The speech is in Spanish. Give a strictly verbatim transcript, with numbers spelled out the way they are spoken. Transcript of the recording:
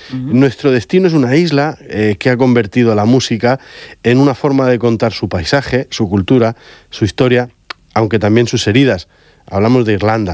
Uh-huh. Nuestro destino es una isla eh, que ha convertido la música en una forma de contar su paisaje, su cultura, su historia, aunque también sus heridas. Hablamos de Irlanda.